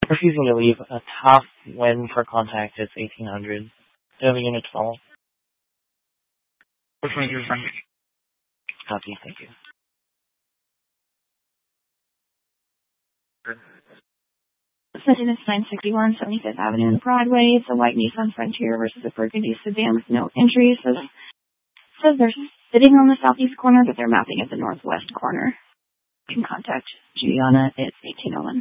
Refusing to leave. A top wind for contact is 1800. Do you have a unit to follow? Which one is your friend? Copy, thank you. Section is 961 75th Avenue and Broadway. It's a white Nissan Frontier versus a Burgundy sedan with no entry. Says they're sitting on the southeast corner, but they're mapping at the northwest corner. You can contact Juliana. It's 1801.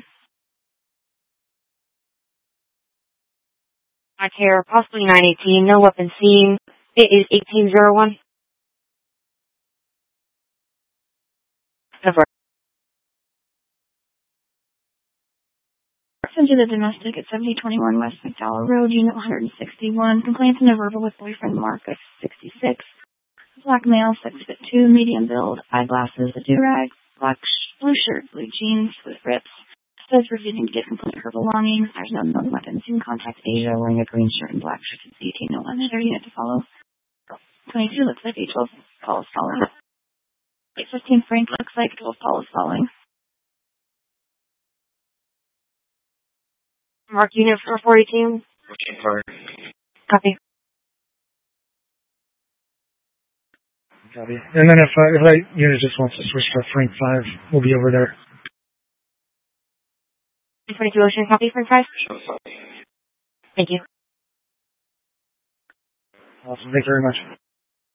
I care, possibly 918, no weapon seen. It is 1801. Over. Send to the domestic at 7021 West McDowell Road, Unit 161. Complaints and a verbal with boyfriend Mark of 66. Black male, 6'2", medium build, eyeglasses, a do-rag, blue shirt, blue jeans with rips. Says refusing to give complete her belongings. There's no known weapons. You can contact Asia wearing a green shirt and black shirt. It's 1801. Is there a unit to follow? 22 looks like 812 Paul is following. 815 Frank looks like 12 Paul is following. Mark unit 442. Copy. Copy. And then if that unit just wants to switch to Frank 5, we'll be over there. 22 Ocean, copy Frank 5. Thank you. Awesome. Thank you very much.